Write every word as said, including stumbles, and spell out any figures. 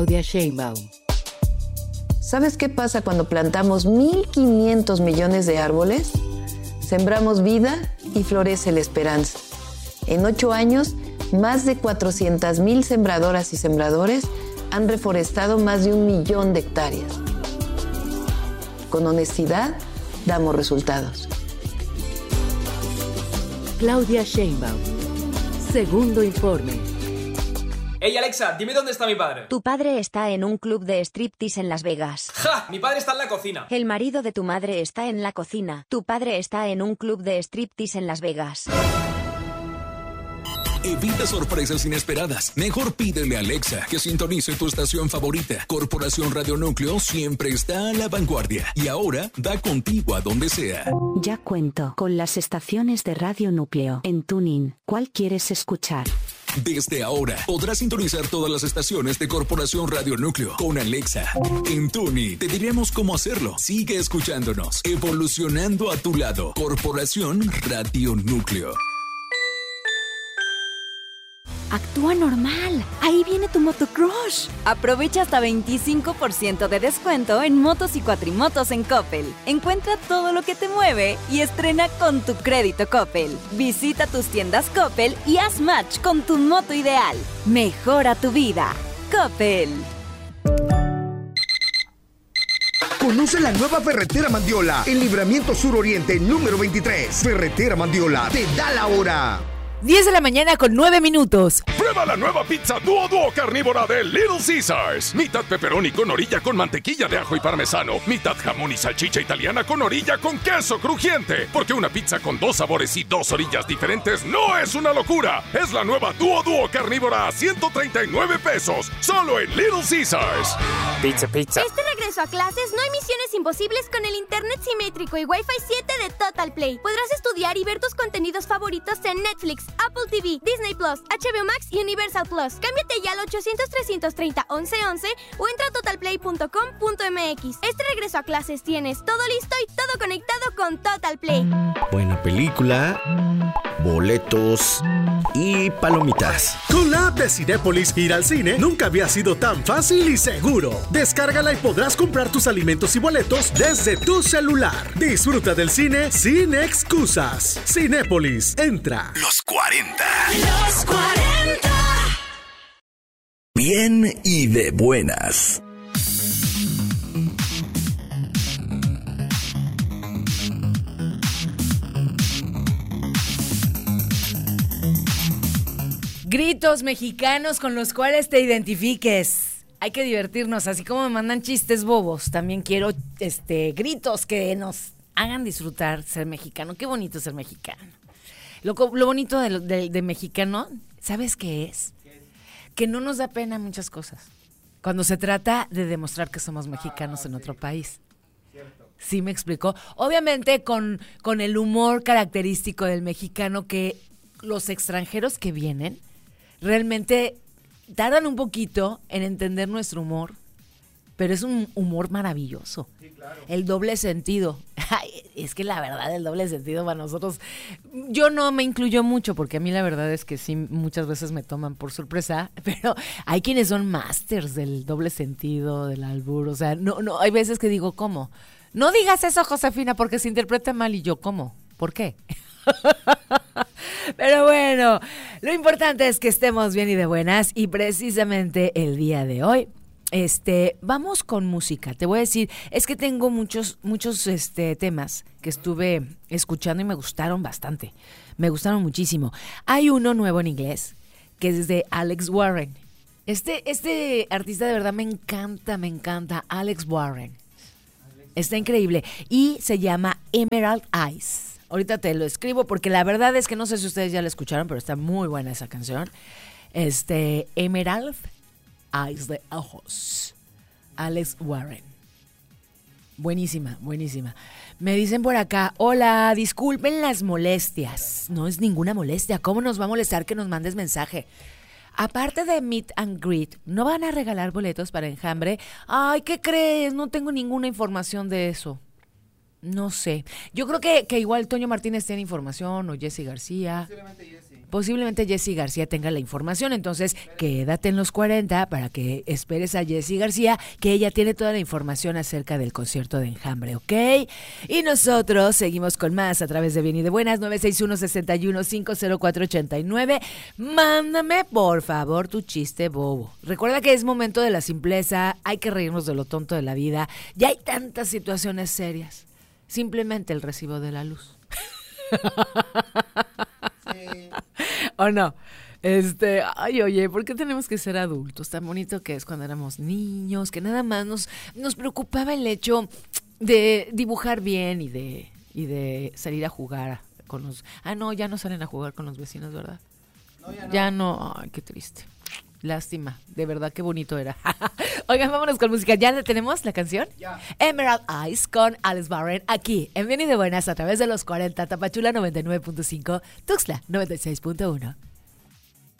Claudia Sheinbaum. ¿Sabes qué pasa cuando plantamos mil quinientos millones de árboles? Sembramos vida y florece la esperanza. En ocho años, más de cuatrocientas mil sembradoras y sembradores han reforestado más de un millón de hectáreas. Con honestidad, damos resultados. Claudia Sheinbaum. Segundo informe. Ey, Alexa, dime dónde está mi padre. Tu padre está en un club de striptease en Las Vegas. ¡Ja! Mi padre está en la cocina. El marido de tu madre está en la cocina. Tu padre está en un club de striptease en Las Vegas. Evita sorpresas inesperadas. Mejor pídele a Alexa que sintonice tu estación favorita. Corporación Radio Núcleo siempre está a la vanguardia. Y ahora va contigo a donde sea. Ya cuento con las estaciones de Radio Núcleo. En TuneIn, ¿cuál quieres escuchar? Desde ahora podrás sintonizar todas las estaciones de Corporación Radio Núcleo con Alexa. En TuneIn te diremos cómo hacerlo. Sigue escuchándonos. Evolucionando a tu lado. Corporación Radio Núcleo. Actúa normal. Ahí viene tu motocross. Aprovecha hasta veinticinco por ciento de descuento en motos y cuatrimotos en Coppel. Encuentra todo lo que te mueve y estrena con tu crédito Coppel. Visita tus tiendas Coppel y haz match con tu moto ideal. Mejora tu vida. Coppel. Conoce la nueva Ferretera Mandiola, el Libramiento Sur Oriente número veintitrés. Ferretera Mandiola te da la hora. diez de la mañana con nueve minutos. Prueba la nueva pizza Duo Duo carnívora de Little Caesars. Mitad pepperoni con orilla con mantequilla de ajo y parmesano. Mitad jamón y salchicha italiana con orilla con queso crujiente. Porque una pizza con dos sabores y dos orillas diferentes no es una locura. Es la nueva Duo Duo carnívora a ciento treinta y nueve pesos. Solo en Little Caesars. Pizza, pizza. Este regreso a clases no hay misiones imposibles con el internet simétrico y Wi-Fi siete de Total Play. Podrás estudiar y ver tus contenidos favoritos en Netflix, Apple T V, Disney Plus, H B O Max y Universal Plus. Cámbiate ya al ochocientos, trescientos treinta, once once o entra a total play punto com punto m x. Este regreso a clases tienes todo listo y todo conectado con Total Play. Buena película, boletos y palomitas. Con la app de Cinépolis, ir al cine nunca había sido tan fácil y seguro. Descárgala y podrás comprar tus alimentos y boletos desde tu celular. Disfruta del cine sin excusas. Cinépolis, entra. Los cuarenta. Los cuarenta. Bien y de buenas. Gritos mexicanos con los cuales te identifiques. Hay que divertirnos, así como me mandan chistes bobos. También quiero este gritos que nos hagan disfrutar ser mexicano. Qué bonito ser mexicano. Lo, lo bonito de, de, de mexicano, ¿sabes qué es? Que no nos da pena muchas cosas. Cuando se trata de demostrar que somos mexicanos en otro país. ¿Sí me explicó? Obviamente con, con el humor característico del mexicano, que los extranjeros que vienen realmente tardan un poquito en entender nuestro humor, pero es un humor maravilloso. Sí, claro. El doble sentido. Ay, es que la verdad, el doble sentido para nosotros, yo no me incluyo mucho, porque a mí la verdad es que sí, muchas veces me toman por sorpresa, pero hay quienes son masters del doble sentido, del albur, o sea, no, no, hay veces que digo, ¿cómo? No digas eso, Josefina, porque se interpreta mal, y yo, ¿cómo? ¿Por qué? Pero bueno, lo importante es que estemos bien y de buenas, y precisamente el día de hoy este vamos con música. Te voy a decir, es que tengo muchos muchos este temas que estuve escuchando y me gustaron bastante. Me gustaron muchísimo. Hay uno nuevo en inglés que es de Alex Warren. Este este artista de verdad me encanta, me encanta, Alex Warren. Está increíble y se llama Emerald Eyes. Ahorita te lo escribo porque la verdad es que no sé si ustedes ya la escucharon, pero está muy buena esa canción. Este, Emerald Eyes de ojos. Alex Warren. Buenísima, buenísima. Me dicen por acá, hola, disculpen las molestias. No es ninguna molestia. ¿Cómo nos va a molestar que nos mandes mensaje? Aparte de Meet and Greet, ¿no van a regalar boletos para Enjambre? Ay, ¿qué crees? No tengo ninguna información de eso. No sé. Yo creo que, que igual Toño Martínez tiene información, o Jessy García. Posiblemente Jessy. posiblemente Jessy García tenga la información. Entonces, quédate en los cuarenta para que esperes a Jessy García, que ella tiene toda la información acerca del concierto de Enjambre, ¿ok? Y nosotros seguimos con más a través de Bien y de Buenas, nueve seis uno, seis uno cinco, cero cuatro ocho nueve. Mándame, por favor, tu chiste bobo. Recuerda que es momento de la simpleza, hay que reírnos de lo tonto de la vida. Ya hay tantas situaciones serias. Simplemente el recibo de la luz. Sí. ¿O no? Este, ay, oye, ¿por qué tenemos que ser adultos? Tan bonito que es cuando éramos niños, que nada más nos, nos preocupaba el hecho de dibujar bien y de, y de salir a jugar con los... Ah, no, ya no salen a jugar con los vecinos, ¿verdad? No, ya no. Ya no, ay, qué triste. Lástima, de verdad, qué bonito era. Oigan, vámonos con música. ¿Ya la tenemos, la canción? Ya. Emerald Eyes con Alice Barren, aquí en Bien y de Buenas a través de los cuarenta, Tapachula noventa y nueve punto cinco, Tuxtla noventa y seis punto uno.